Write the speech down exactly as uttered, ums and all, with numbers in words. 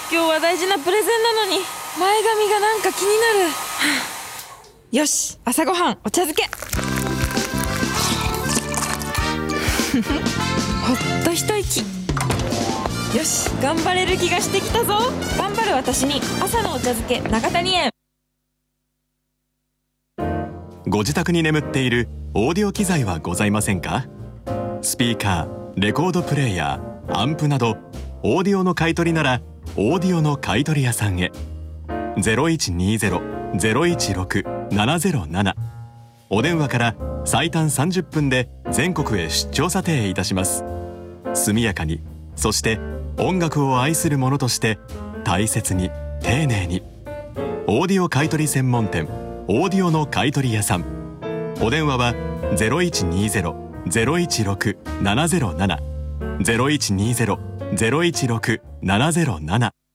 今日は大事なプレゼンなのに前髪がなんか気になる。よし、朝ごはんお茶漬け。ほっと一息。よし、頑張れる気がしてきたぞ。頑張る私に朝のお茶漬け永谷園。 ご自宅に眠っているオーディオ機材はございませんか？スピーカー、レコードプレーヤー、アンプなどオーディオの買い取りならオーディオの買い取り屋さんへ。 ゼロいちにゼロ ゼロいちろく ななゼロなな お電話から最短さんじゅっぷんで全国へ出張査定いたします。速やかに、そして音楽を愛する者として大切に丁寧に。オーディオ買い取り専門店オーディオの買い取り屋さん。お電話は ゼロいちにゼロ ゼロいちろく ななゼロなな ゼロいちにゼロ ゼロいちろく ななゼロなな